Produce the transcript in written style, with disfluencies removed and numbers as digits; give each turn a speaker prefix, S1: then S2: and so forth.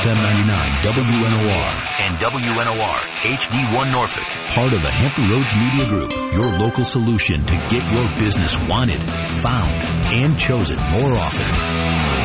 S1: FM 99 WNOR and WNOR HD1 Norfolk, part of the Hampton Roads Media Group, your local solution to get your business wanted, found, and chosen more often.